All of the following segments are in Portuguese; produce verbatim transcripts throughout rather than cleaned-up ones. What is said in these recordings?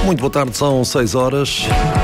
Muito boa tarde, são seis horas.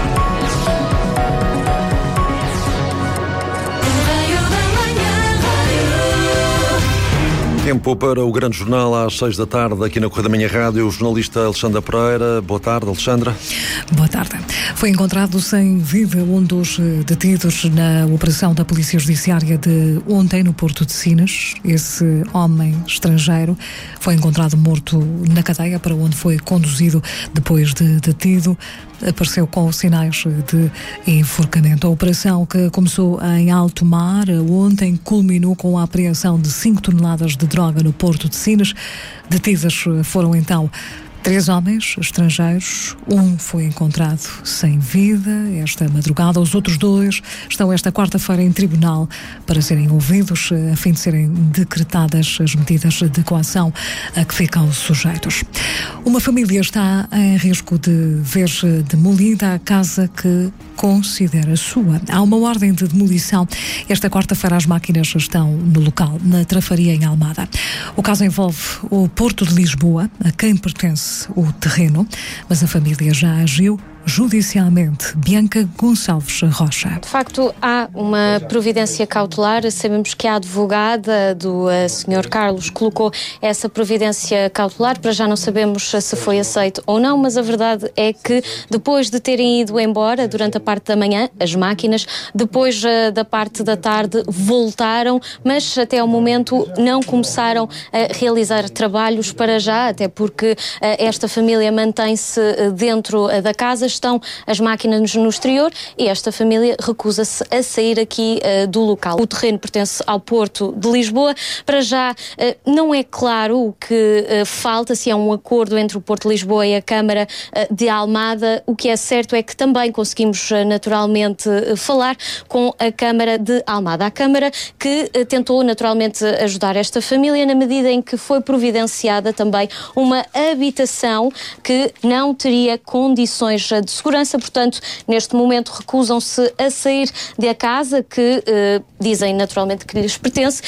Tempo para o grande jornal às seis da tarde, aqui na Correia da Manhã Rádio, o jornalista Alexandra Pereira. Boa tarde, Alexandra. Boa tarde. Foi encontrado sem vida um dos detidos na operação da Polícia Judiciária de ontem no Porto de Sines. Esse homem estrangeiro foi encontrado morto na cadeia, para onde foi conduzido depois de detido. Apareceu com sinais de enforcamento. A operação, que começou em alto mar ontem, culminou com a apreensão de cinco toneladas de droga no Porto de Sines. Detidas foram então três homens estrangeiros. Um foi encontrado sem vida esta madrugada. Os outros dois estão esta quarta-feira em tribunal para serem ouvidos, a fim de serem decretadas as medidas de coação a que ficam sujeitos. Uma família está em risco de ver demolida a casa que considera sua. Há uma ordem de demolição. Esta quarta-feira as máquinas estão no local, na Trafaria, em Almada. O caso envolve o Porto de Lisboa, a quem pertence o terreno, mas a família já agiu judicialmente. Bianca Gonçalves Rocha. De facto, há uma providência cautelar. Sabemos que a advogada do uh, senhor Carlos colocou essa providência cautelar. Para já não sabemos se foi aceito ou não, mas a verdade é que depois de terem ido embora durante a parte da manhã, as máquinas, depois uh, da parte da tarde voltaram, mas até ao momento não começaram a realizar trabalhos para já, até porque uh, esta família mantém-se uh, dentro uh, da casa. Estão as máquinas no exterior e esta família recusa-se a sair aqui uh, do local. O terreno pertence ao Porto de Lisboa. Para já uh, não é claro o que uh, falta, se há um acordo entre o Porto de Lisboa e a Câmara uh, de Almada. O que é certo é que também conseguimos uh, naturalmente uh, falar com a Câmara de Almada. A Câmara que uh, tentou naturalmente ajudar esta família na medida em que foi providenciada também uma habitação que não teria condições de segurança, portanto, neste momento recusam-se a sair da casa que eh, dizem naturalmente que lhes pertence.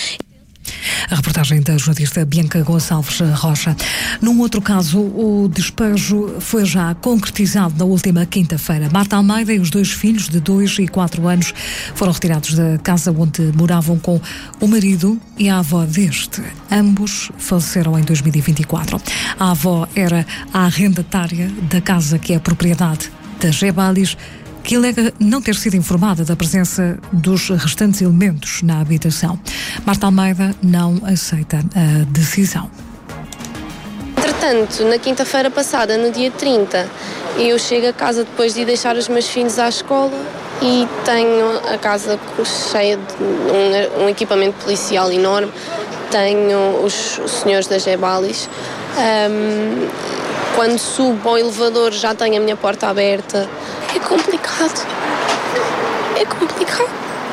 A reportagem da jornalista Bianca Gonçalves Rocha. Num outro caso, o despejo foi já concretizado na última quinta-feira. Marta Almeida e os dois filhos de dois e quatro anos foram retirados da casa onde moravam com o marido e a avó deste. Ambos faleceram em dois mil e vinte e quatro. A avó era a arrendatária da casa, que é propriedade da Gebalis, que alega não ter sido informada da presença dos restantes elementos na habitação. Marta Almeida não aceita a decisão. Entretanto, na quinta-feira passada, no dia trinta, eu chego a casa depois de deixar os meus filhos à escola e tenho a casa cheia de um, um equipamento policial enorme. Tenho os, os senhores da Gebalis. Um, quando subo ao elevador já tenho a minha porta aberta. É complicado. É complicado.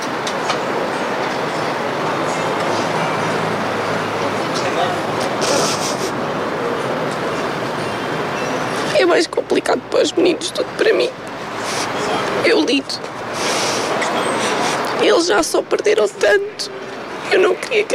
É mais complicado para os meninos do que para mim. Eu lido. Eles já só perderam tanto. Eu não queria que